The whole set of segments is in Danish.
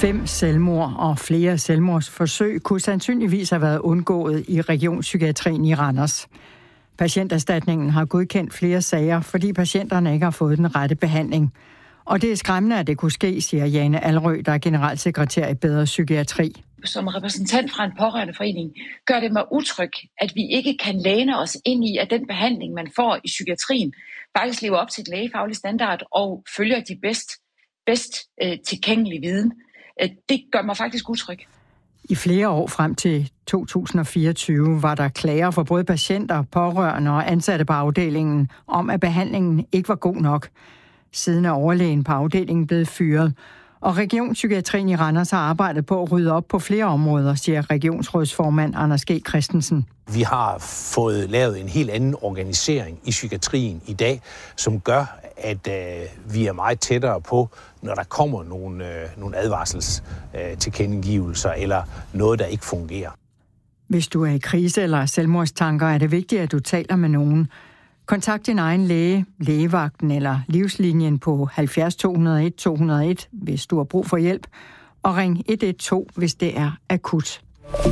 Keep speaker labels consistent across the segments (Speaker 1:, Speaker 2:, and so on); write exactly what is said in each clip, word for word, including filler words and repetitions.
Speaker 1: Fem selvmord og flere selvmordsforsøg kunne sandsynligvis have været undgået i regionspsykiatrien i Randers. Patienterstatningen har godkendt flere sager, fordi patienterne ikke har fået den rette behandling. Og det er skræmmende, at det kunne ske, siger Jane Alrø, der er generalsekretær i Bedre Psykiatri.
Speaker 2: Som repræsentant fra en pårørendeforening gør det mig utryg, at vi ikke kan læne os ind i, at den behandling, man får i psykiatrien, faktisk lever op til et lægefaglig standard og følger de bedst, bedst øh, tilgængelige viden. Det gør mig faktisk utryg.
Speaker 1: I flere år frem til to tusind og fireogtyve var der klager fra både patienter, pårørende og ansatte på afdelingen om, at behandlingen ikke var god nok. Siden er overlægen på afdelingen blevet fyret, og regionspsykiatrien i Randers har arbejdet på at rydde op på flere områder, siger regionsrådsformand Anders G. Christensen.
Speaker 3: Vi har fået lavet en helt anden organisering i psykiatrien i dag, som gør, at øh, vi er meget tættere på, når der kommer nogle, øh, nogle advarselstilkendegivelser øh, eller noget, der ikke fungerer.
Speaker 1: Hvis du er i krise eller selvmordstanker, er det vigtigt, at du taler med nogen. Kontakt din egen læge, lægevagten eller livslinjen på halvfjerds to hundrede og en to hundrede og en, hvis du har brug for hjælp, og ring et et to, hvis det er akut.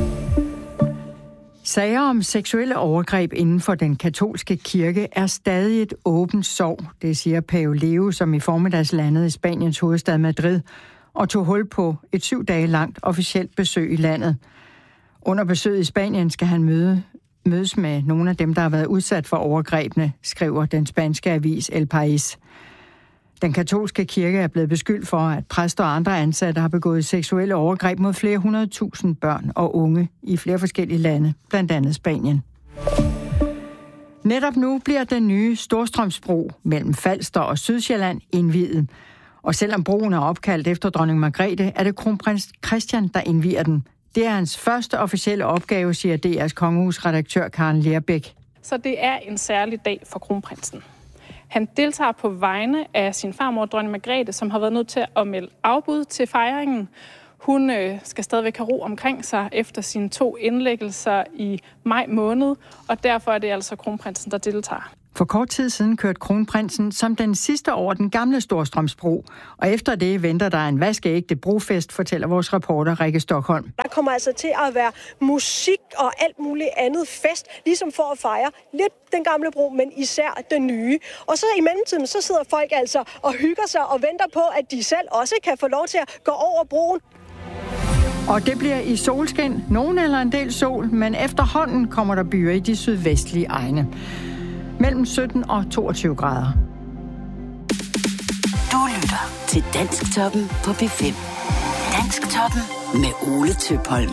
Speaker 1: Sager om seksuelle overgreb inden for den katolske kirke er stadig et åbent sår, det siger Pave Leo, som i formiddags landede i Spaniens hovedstad Madrid, og tog hul på et syv dage langt officielt besøg i landet. Under besøget i Spanien skal han møde, mødes med nogle af dem, der har været udsat for overgrebene, skriver den spanske avis El País. Den katolske kirke er blevet beskyldt for, at præster og andre ansatte har begået seksuelle overgreb mod flere hundrede tusind børn og unge i flere forskellige lande, blandt andet Spanien. Netop nu bliver den nye Storstrømsbro mellem Falster og Sydsjælland indviet. Og selvom broen er opkaldt efter dronning Margrethe, er det kronprins Christian, der indvier den. Det er hans første officielle opgave, siger D R's kongehusredaktør Karen Lerbæk.
Speaker 4: Så det er en særlig dag for kronprinsen. Han deltager på vegne af sin farmor, dronning Margrethe, som har været nødt til at melde afbud til fejringen. Hun øh, skal stadigvæk have ro omkring sig efter sine to indlæggelser i maj måned, og derfor er det altså kronprinsen, der deltager.
Speaker 1: For kort tid siden kørte kronprinsen som den sidste over den gamle Storstrømsbro, og efter det venter der en vaskeægte brofest, fortæller vores reporter Rikke Stockholm.
Speaker 5: Der kommer altså til at være musik og alt muligt andet fest, ligesom for at fejre lidt den gamle bro, men især den nye. Og så i mellemtiden, så sidder folk altså og hygger sig og venter på, at de selv også kan få lov til at gå over broen.
Speaker 1: Og det bliver i solskin, nogen eller en del sol, men efterhånden kommer der byer i de sydvestlige egne. Mellem sytten og toogtyve grader.
Speaker 6: Du lytter til Dansktoppen på P fem. Dansktoppen med Ole Tøpholm.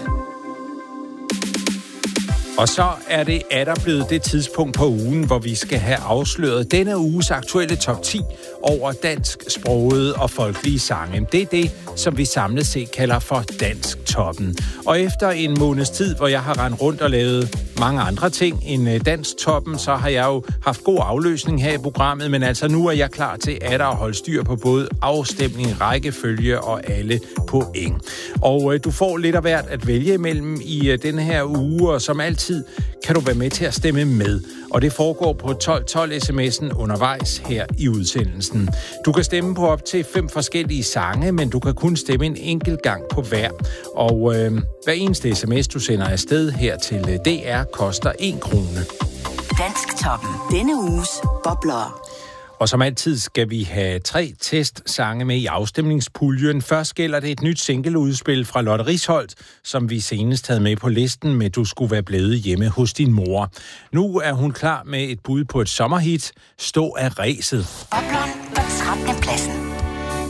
Speaker 7: Og så er det atter blevet det tidspunkt på ugen, hvor vi skal have afsløret denne uges aktuelle top ti over dansksprogede og folkelige sange. Det er det, som vi samlet set kalder for Dansktoppen. Og efter en måneds tid, hvor jeg har rendt rundt og lavet mange andre ting end Dansktoppen, så har jeg jo haft god afløsning her i programmet, men altså nu er jeg klar til atter at holde styr på både afstemning, rækkefølge og alle point. Og øh, du får lidt af hvert at vælge imellem i øh, denne her uge, og som altid kan du være med til at stemme med. Og det foregår på tolv tolv sms'en undervejs her i udsendelsen. Du kan stemme på op til fem forskellige sange, men du kan kun stemme en enkelt gang på hver. Og øh, hver eneste sms, du sender afsted her til D R, koster en krone.
Speaker 6: Dansktoppen. Denne uges bobler.
Speaker 7: Og som altid skal vi have tre testsange med i afstemningspuljen. Først gælder det et nyt singleudspil fra Lotte Risholdt, som vi senest havde med på listen med Du skulle være blevet hjemme hos din mor. Nu er hun klar med et bud på et sommerhit, Stå af ræset.
Speaker 6: Bobleren på trettende pladsen.